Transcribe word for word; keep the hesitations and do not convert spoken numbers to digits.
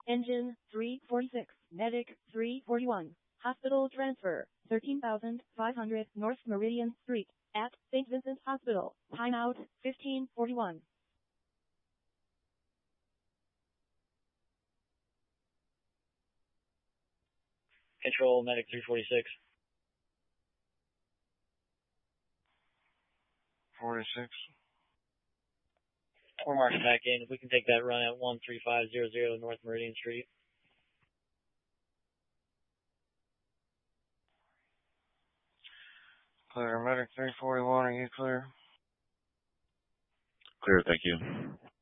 Engine three forty-six, Medic three forty-one, Hospital Transfer, thirteen thousand five hundred North Meridian Street, at Saint Vincent Hospital, timeout fifteen forty-one. Control, Medic three forty-six. forty-six. We're marching back in. If we can take that run at one three five zero zero North Meridian Street. Clear. Medic three forty-one, are you clear? Clear, thank you.